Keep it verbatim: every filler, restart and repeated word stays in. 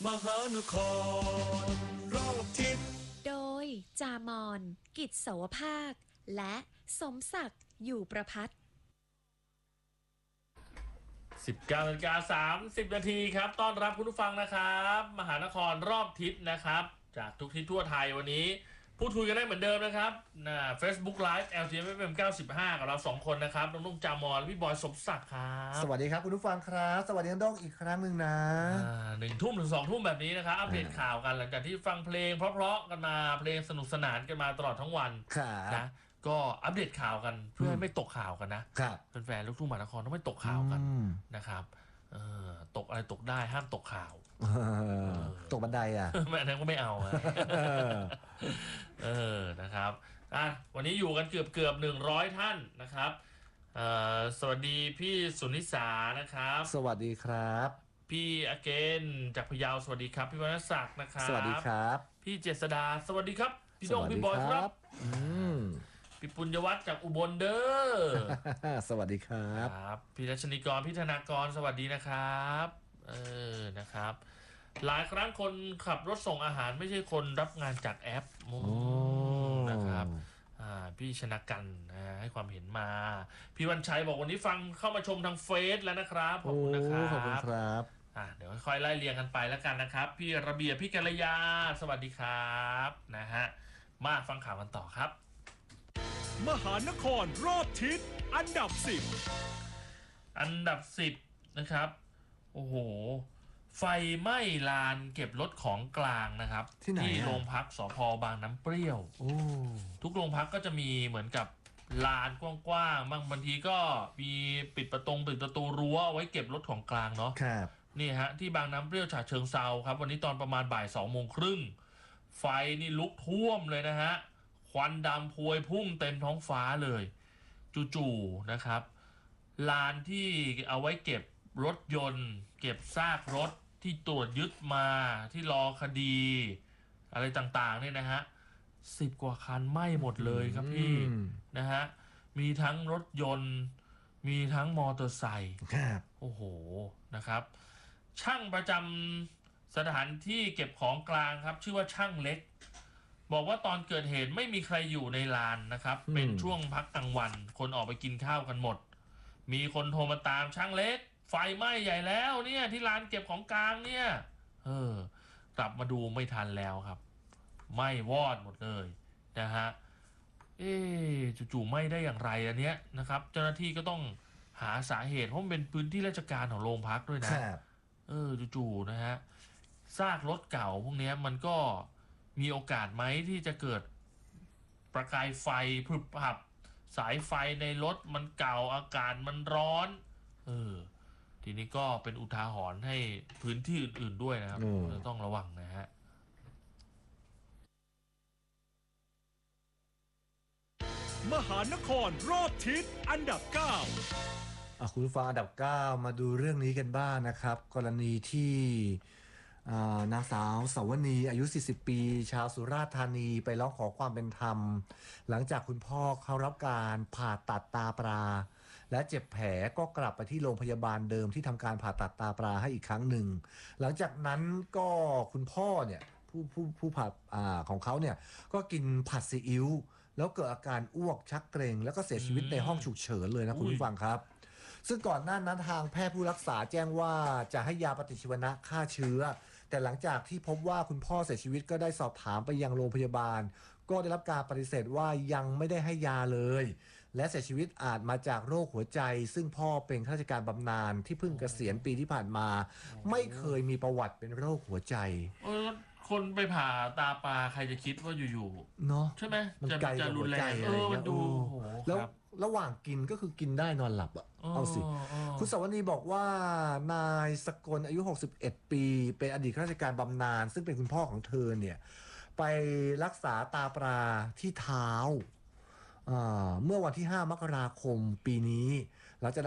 มหานครรอบทิศโดยจามอน กิจเสาวภาค และสมศักดิ์ อยู่ประพัฒน์สิบเก้านาฬิกาสามสิบนาทีครับต้อนรับคุณผู้ฟังนะครับมหานครรอบทิศนะครับจากทุกทิศทั่วไทยวันนี้พูดคุยกันได้เหมือนเดิมนะครับนะ Facebook Live แอล ที เอฟ เอ็ม เก้าสิบห้ากับเราสองคนนะครับน้องนุ่งจามอนพี่บอยสมศักดิ์ครับสวัสดีครับคุณผู้ฟังครับสวัสดีน้องด้งอีกครั้งหนึ่งนะหนึ่งทุ่มถึงสองทุ่มแบบนี้นะครับอัปเดตข่าวกันหลังจากที่ฟังเพลงเพราะๆกันมาเพลงสนุกสนานกันมาตลอดทั้งวันนะก็อัปเดตข่าวกันเพื่อให้ไม่ตกข่าวกันนะครับแฟนๆลูกทุ่งมหานครต้องไม่ตกข่าวกันนะครับเออตกอะไรตกได้ห้ามตกข่าวตกบันไดอ่ะไม่นั้นก็ไม่เอาเออนะครับอ่ะวันนี้อยู่กันเกือบเกือบหนึ่งร้อยท่านนะครับเอ่อสวัสดีพี่สุนิสานะครับสวัสดีครับพี่อเกนจากพะเยาสวัสดีครับพี่วรรณศักดิ์นะครับสวัสดีครับพี่เจษดาสวัสดีครับพี่ดงพี่บอยครับอืมพี่ปุญญวัฒน์จากอุบลเด้อสวัสดีครับครับพี่รัชนีกรพี่ธนากรสวัสดีนะครับเออนะครับหลายครั้งคนขับรถส่งอาหารไม่ใช่คนรับงานจากแอปนะครับพี่ชนะกันนะให้ความเห็นมาพี่วันชัยบอกวันนี้ฟังเข้ามาชมทางเฟซแล้วนะครับขอบคุณนะครับขอบคุณครับอ่าเดี๋ยวค่อยๆไล่เรียงกันไปแล้วกันนะครับพี่ระเบียบพี่กัลยาสวัสดีครับนะฮะมาฟังข่าวกันต่อครับมหานครรอบทิศอันดับสิบอันดับสิบนะครับโอ้โหไฟไหม้ลานเก็บรถของกลางนะครับที่ไหนที่โรงพักสภ.บางน้ำเปรี้ยวทุกโรงพักก็จะมีเหมือนกับลานกว้างๆบางบางทีก็มีปิดประตูปิดประตูรั้วไว้เก็บรถของกลางเนาะครับนี่ฮะที่บางน้ำเปรี้ยวฉะเชิงเซาครับวันนี้ตอนประมาณบ่ายสองโมงครึ่งไฟนี่ลุกท่วมเลยนะฮะควันดำพวยพุ่งเต็มท้องฟ้าเลยจู่ๆนะครับลานที่เอาไว้เก็บรถยนต์เก็บซากรถที่ตรวจยึดมาที่รอคดีอะไรต่างๆเนี่ยนะฮะสิบกว่าคันไหม้หมดเลยครับพี่นะฮะมีทั้งรถยนต์มีทั้งมอเตอร์ไซค์โอ้โหนะครับช่างประจำสถานที่เก็บของกลางครับชื่อว่าช่างเล็กบอกว่าตอนเกิดเหตุไม่มีใครอยู่ในลานนะครับเป็นช่วงพักกลางวันคนออกไปกินข้าวกันหมดมีคนโทรมาตามช่างเล็กไฟไหม้ใหญ่แล้วเนี่ยที่ลานเก็บของกลางเนี่ยเออกลับมาดูไม่ทันแล้วครับไหม้วอดหมดเลยนะฮะเอ๊ะจู่ๆไหม้ได้อย่างไรอันเนี้ยนะครับเจ้าหน้าที่ก็ต้องหาสาเหตุเพราะมันเป็นพื้นที่ราชการของโรงพักด้วยนะเออจู่ๆนะฮะซากรถเก่าพวกนี้มันก็มีโอกาสไหมที่จะเกิดประกายไฟพรึบพรับสายไฟในรถมันเก่าอากาศมันร้อนเออทีนี้ก็เป็นอุทาหรณ์ให้พื้นที่อื่นๆด้วยนะครับต้องระวังนะฮะมหานครรอบทิศอันดับเก้าคุณผู้ฟังอันดับเก้ามาดูเรื่องนี้กันบ้างนะครับกรณีที่นางสาวสาวนีอายุสี่สิบปีชาวสุราษฎร์ธานีไปร้องขอความเป็นธรรมหลังจากคุณพ่อเขารับการผ่าตัดตาปลาและเจ็บแผลก็กลับไปที่โรงพยาบาลเดิมที่ทำการผ่าตัดตาปลาให้อีกครั้งหนึ่งหลังจากนั้นก็คุณพ่อเนี่ยผู้ผู้ผู้ผ่าของเขาเนี่ยก็กินผัดซีอิ๊วแล้วเกิดอาการอ้วกชักเกร็งแล้วก็เสียชีวิตในห้องฉุกเฉินเลยนะคุณผู้ฟังครับซึ่งก่อนหน้านั้นทางแพทย์ผู้รักษาแจ้งว่าจะให้ยาปฏิชีวนะฆ่าเชื้อแต่หลังจากที่พบว่าคุณพ่อเสียชีวิตก็ได้สอบถามไปยังโรงพยาบาลก็ได้รับการปฏิเสธว่ายังไม่ได้ให้ยาเลยและเสียชีวิตอาจมาจากโรคหัวใจซึ่งพ่อเป็นข้าราชการบำนาญที่เพิ่งเกษียณปีที่ผ่านมาไม่เคยมีประวัติเป็นโรคหัวใจคนไปผ่าตาปลาใครจะคิดว่าอยู่ๆเนาะใช่ไหมมันไกลกับหัวใจเออมันดูแล้วระหว่างกินก็คือกินได้นอนหลับอ่ะเอาสิคุณสวนีบอกว่านายสกลอายุหกสิบเอ็ดปีเป็นอดีตข้าราชการบำนาญซึ่งเป็นคุณพ่อของเธอเนี่ยไปรักษาตาปลาที่เท้าเมื่อวันที่ห้ามกราคมปีนี้หลังจาก